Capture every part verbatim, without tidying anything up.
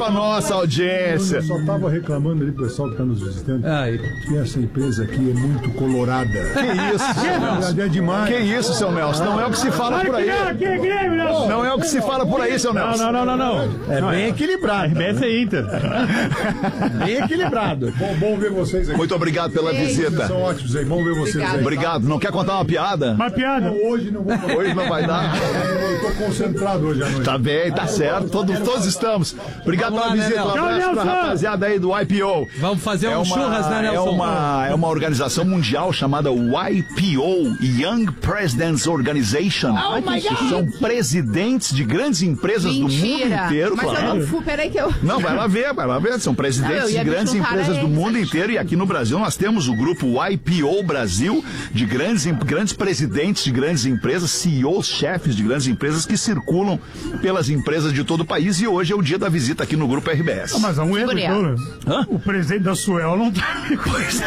pra nossa audiência. Eu só tava reclamando ali pro pessoal que tá nos visitando Ai. que essa empresa aqui é muito colorada. Que isso? É demais. Que isso, seu Nelson? Não é o que se fala por aí. Não é o que se fala por aí, seu Nelson. Não, não, não, não. É bem equilibrado. R B S é Inter. Bem equilibrado. Bom, bom ver vocês aqui. Muito obrigado pela visita. Vocês são ótimos aí. Bom ver vocês Obrigado. aí. Obrigado. Não quer contar uma piada? Uma piada. Não, hoje não vou. Hoje não vai dar. Eu tô concentrado hoje à noite. Tá bem, tá certo. Todos, todos estamos. Obrigado Vamos pela lá, visita. né, Um Nelson? abraço pra Tchau, Nelson. rapaziada aí do Y P O. Vamos fazer É um uma, churras, né, é, Nelson? uma, é uma organização mundial chamada Y P O, Young Presidents Organization. Oh my God. São presidentes de grandes empresas do mundo Mentira. inteiro, Mas claro. eu não fui, peraí que eu... Não, vai lá ver, vai lá ver. São Não, presidentes eu de ia me grandes juntar empresas a do eles, mundo acho. inteiro. E aqui no Brasil nós temos o grupo Y P O Brasil, de grandes, grandes presidentes de grandes empresas, C E Os, chefes de grandes empresas que circulam pelas empresas de todo o país. E hoje é o dia da visita aqui no grupo R B S. Ah, mas a mulher do Segura. Douglas, Hã? o presidente da Suel não tá... Pois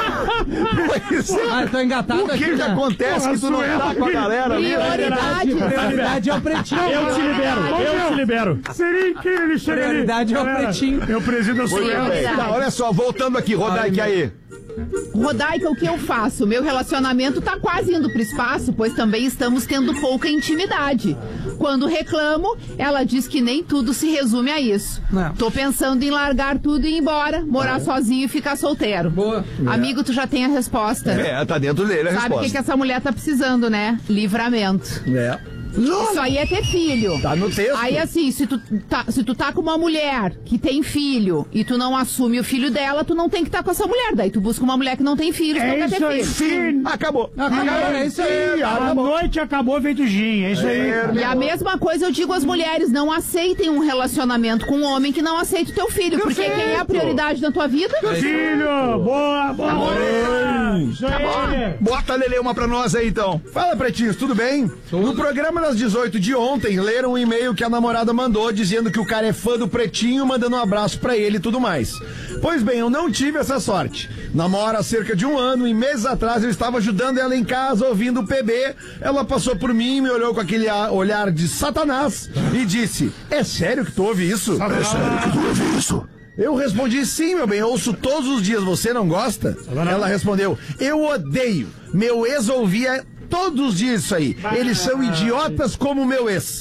é. Ah, tô engatado O que aqui, que né? acontece que tu não tá com a galera ali? Prioridade. Prioridade é o pretinho. Eu te libero, eu te libero. Seria incrível ele chegar ali. Prioridade é o Galera, pretinho. Eu presido da Muito Suel. bem. Tá, olha só, voltando aqui, Rodaica aí. Rodaica, o que eu faço? Meu relacionamento tá quase indo pro espaço, pois também estamos tendo pouca intimidade. Quando reclamo, ela diz que nem tudo se resume a isso. Não. Tô pensando em largar tudo e ir embora, morar sozinho e ficar solteiro. Boa. Amigo, tu já tem a resposta. É, tá dentro dele a Sabe o resposta. que, que essa mulher tá precisando, né? Livramento. É. Isso aí é ter filho. Tá no texto. Aí assim, se tu, tá, se tu tá com uma mulher que tem filho e tu não assume o filho dela, tu não tem que estar tá com essa mulher. Daí tu busca uma mulher que não tem filho, É não quer isso ter aí. filho. Fim. Acabou. Acabou, é isso aí. A noite acabou feito gin, é isso aí. E a mesma coisa eu digo às mulheres, não aceitem um relacionamento com um homem que não aceita o teu filho, porque quem é a prioridade na tua vida? Filho, boa, boa. Isso aí. Bota a Lele uma pra nós aí, então. Fala, pretinhos, tudo bem? No programa das dezoito de ontem, leram um e-mail que a namorada mandou dizendo que o cara é fã do Pretinho, mandando um abraço pra ele e tudo mais. Pois bem, eu não tive essa sorte. Namoro há cerca de um ano e meses atrás eu estava ajudando ela em casa, ouvindo o P B. Ela passou por mim, me olhou com aquele a- olhar de Satanás e disse: é sério que tu ouve isso? É sério que tu ouve isso? Eu respondi: sim, meu bem, eu ouço todos os dias, você não gosta? Ela respondeu: eu odeio, meu ex ouvia todos os dias isso aí. Eles são idiotas como meu ex.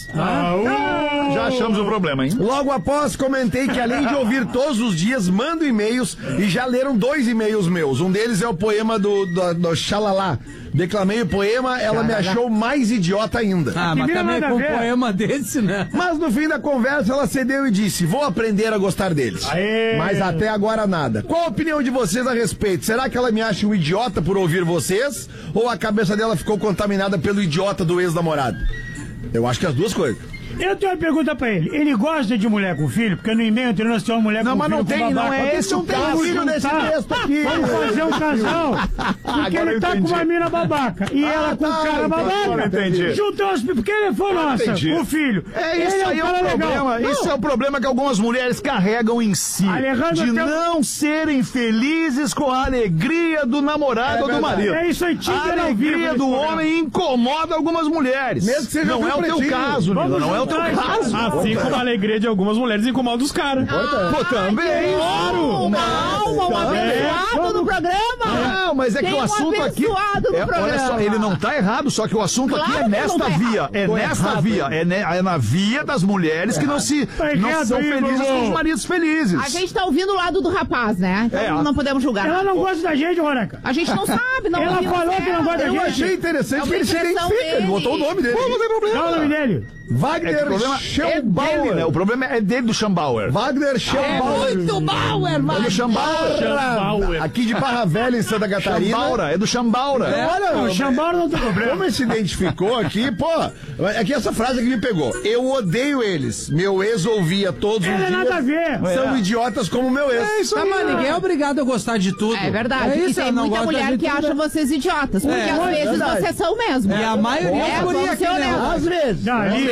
Já achamos o problema, hein? Logo após, comentei que além de ouvir todos os dias, mando e-mails e já leram dois e-mails meus. Um deles é o poema do, do, do Xalala. Declamei o poema, ela me achou mais idiota ainda. Ah, mas Que também nada com a um ver. poema desse, né? Mas no fim da conversa ela cedeu e disse: vou aprender a gostar deles. Aê. Mas até agora nada. Qual a opinião de vocês a respeito? Será que ela me acha um idiota por ouvir vocês? Ou a cabeça dela ficou contaminada pelo idiota do ex-namorado? Eu acho que as duas coisas. Eu tenho uma pergunta pra ele. Ele gosta de mulher com filho? Porque no e-mail anterior nós tínhamos uma mulher Não, com mas filho não com tem, babaca. não é esse o Vamos caso juntar. desse texto aqui. Vamos fazer um casal. Porque Agora ele eu tá entendi. com uma mina babaca. E ela com o tá, cara entendi, babaca. agora entendi. Juntou as... Porque ele foi nossa, entendi. o filho. É, isso Ele aí é um o cara problema. legal. Isso é o problema que algumas mulheres carregam em si. Alejandro, de tem- não serem felizes com a alegria do namorado ou do marido. É isso aí, A Tinder ao vivo alegria nesse do programa. homem incomoda algumas mulheres. Mesmo que seja não viu é o teu pretinho. caso, Nina. Vamos Não é o teu juntar isso. caso. Assim como a alegria de algumas mulheres incomoda os caras. Pô, também. Calma, calma, um abençoado no programa. Não, mas é que Tem o um assunto aqui. abençoado no É, olha programa. só, ele não tá errado, só que o assunto Claro aqui é que nesta não tá via. errado. É Tô nesta errado, via. É, ne- é na via das mulheres que não se Tá não errado são aí, felizes Bruno. com os maridos felizes. A gente tá ouvindo o lado do rapaz, né? Então É, não podemos julgar. Ela não gosta da gente, Roneca. A gente não sabe, não Ela ouvimos falou que não gosta da ela. Eu gente. achei interessante É uma que ele se impressão identifica. Ele dele. botou o nome dele. Pô, não tem problema. Qual é o nome dele? É que o Wagner problema é dele, né? Schambauer. O problema é dele do Schambauer. Wagner É Schambauer. muito Bauer, É do mano. Schambauer. Aqui de Barra Velha, em Santa Catarina. Chambaura, é do Chambaura. Olha, O Xambara não tem problema. como ele se identificou aqui, pô, é que essa frase que me pegou. Eu odeio eles. Meu ex ouvia todos os Não tem dias. nada a ver. São É. idiotas como meu ex. É isso Tá, aí. mas ninguém é obrigado a gostar de tudo. É verdade. É e isso, tem ela não muita gosta da mulher gente, que tudo acha bem. vocês idiotas. Porque É, às é vezes verdade. vocês são mesmo. E a maioria É, é por vamos aqui, ser né? honestos. Às vezes. Não, ali, Eu e a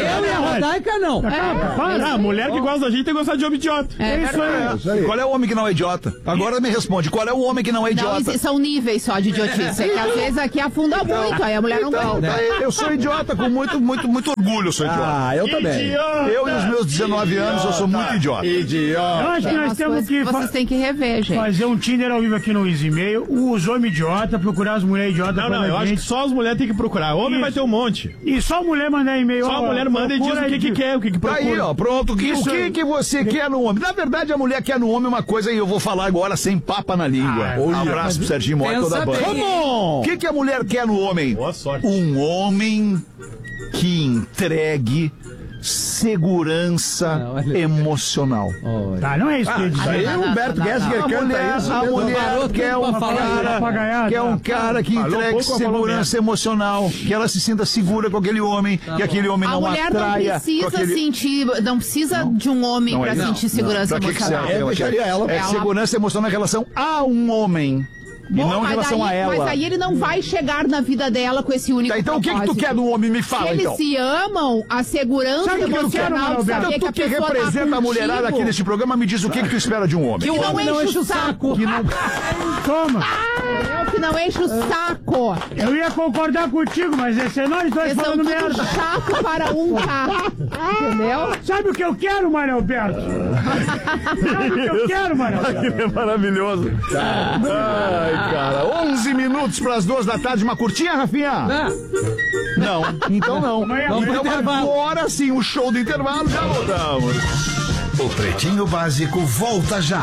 Rodaica não. Para. Ah, mulher que gosta da gente tem que gostar de homem idiota. É isso aí. É, isso aí. Qual é o homem que não é idiota? Agora me responde, qual é o homem que não é idiota? Não, são níveis só de idiotice. É que às vezes aqui afunda muito, aí a mulher não Então, gosta. daí eu sou idiota com muito, muito, muito orgulho, eu sou idiota. Ah, eu também. Eu e os meus dezenove anos, eu sou muito idiota. Eu Idiota. acho que Tem nós umas temos coisas que que fa- vocês têm que rever, gente. fazer um Tinder ao vivo aqui no Easy Mail. Os homens idiota, procurar as mulheres idiotas Não, pra não, eu acho gente. que só as mulheres têm que procurar. Homem Isso. vai ter um monte. E só a mulher mandar e-mail. Só a ó, mulher manda e diz procura o que, que aí. quer, o que, que Tá procura. aí, ó, pronto. O que, Isso o que, aí. que você quer no homem? Na verdade, a mulher quer no homem uma coisa e eu vou falar agora sem papa na língua. Ah, um abraço pro Serginho Mota e toda a pensa banda. bem. O que, que a mulher quer no homem? Boa sorte. Um homem que entregue segurança Não, olha- emocional. Tá, não é isso que eu ia dizer. Aí não, o não, Humberto não, Gessinger A canta mulher, isso. a mesmo. mulher parou quer tudo um pra falar, cara, papagaiada. quer um cara que Falou entregue pouco, falou segurança emocional, que ela se sinta segura com aquele homem, que aquele homem A não mulher não atraia. precisa com aquele... sentir, não precisa de um homem Não pra é isso. sentir segurança Pra que que emocional. serve? Eu deixaria ela. É Ela- segurança emocional em relação a um homem. E Bom, não em mas relação daí- a ela. Mas aí ele não vai chegar na vida dela com esse único Tá, então o que, que tu propósito. quer do homem? Me fala, Se eles então. se amam, a segurança Sabe o que eu quero, emocional de Manuel saber Então, que a tu que pessoa representa tá a mulherada contigo, aqui neste programa, me diz o que, que tu espera de um homem. que não, homem não enche o saco. Que não... Toma. É o que não enche o saco. Eu ia concordar contigo, mas esse é nós dois Eles são falando tudo merda. chato para um K. Entendeu? Sabe o que eu quero, Mário Alberto? Sabe o que eu quero, Mário Alberto? É maravilhoso. Ai, cara. onze minutos para as duas da tarde. Uma curtinha, Rafinha? Ah, Não. Então não. Amanhã- Vamos pro Então intervalo. agora sim, o show do intervalo. Já voltamos. O Pretinho Básico volta já.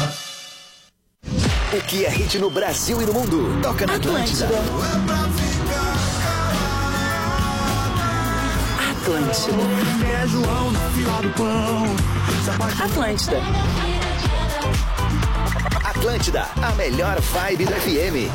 O que é hit no Brasil e no mundo? Toca na Atlântida. Atlântida. Atlântida. Atlântida, a melhor vibe do F M.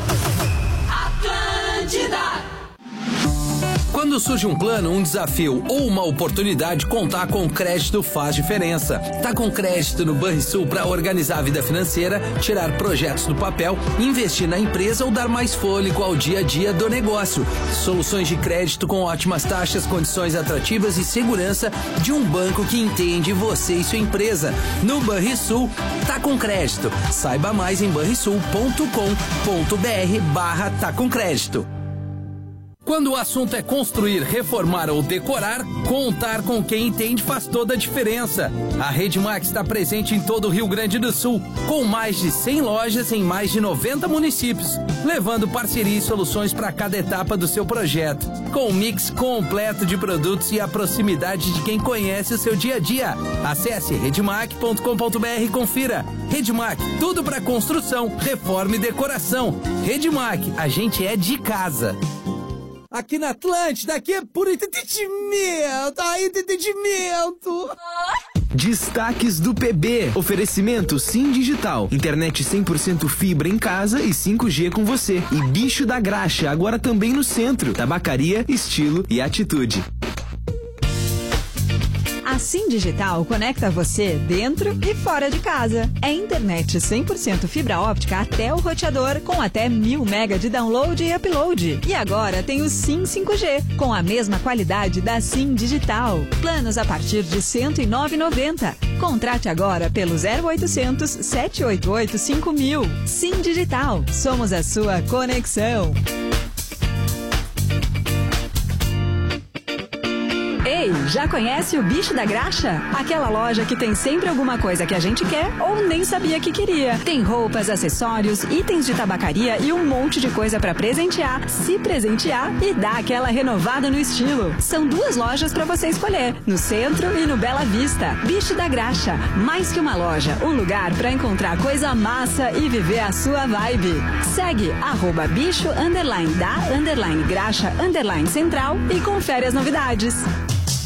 Quando surge um plano, um desafio ou uma oportunidade, contar com crédito faz diferença. Tá com crédito no Banrisul para organizar a vida financeira, tirar projetos do papel, investir na empresa ou dar mais fôlego ao dia a dia do negócio. Soluções de crédito com ótimas taxas, condições atrativas e segurança de um banco que entende você e sua empresa. No Banrisul, tá com crédito. Saiba mais em banrisul ponto com ponto br barra tá com crédito. Quando o assunto é construir, reformar ou decorar, contar com quem entende faz toda a diferença. A Redmac está presente em todo o Rio Grande do Sul, com mais de cem lojas em mais de noventa municípios, levando parceria e soluções para cada etapa do seu projeto, com um mix completo de produtos e a proximidade de quem conhece o seu dia a dia. Acesse redmac ponto com ponto br e confira. Redmac, tudo para construção, reforma e decoração. Redmac, a gente é de casa. Aqui na Atlântida, aqui é puro entretenimento, aí entretenimento. Destaques do P B. Oferecimento Sim Digital. Internet cem por cento fibra em casa e cinco G com você. E Bicho da Graxa, agora também no centro. Tabacaria, estilo e atitude. A Sim Digital conecta você dentro e fora de casa. É internet cem por cento fibra óptica até o roteador, com até mil mega de download e upload. E agora tem o Sim cinco G, com a mesma qualidade da Sim Digital. Planos a partir de cento e nove reais e noventa centavos. Contrate agora pelo zero oitocentos, sete oito oito, cinco mil. Sim Digital, somos a sua conexão. Ei, já conhece o Bicho da Graxa? Aquela loja que tem sempre alguma coisa que a gente quer ou nem sabia que queria. Tem roupas, acessórios, itens de tabacaria e um monte de coisa pra presentear, se presentear e dar aquela renovada no estilo. São duas lojas pra você escolher, no centro e no Bela Vista. Bicho da Graxa, mais que uma loja, um lugar pra encontrar coisa massa e viver a sua vibe. Segue arroba bicho underline da underline graxa underline central e confere as novidades.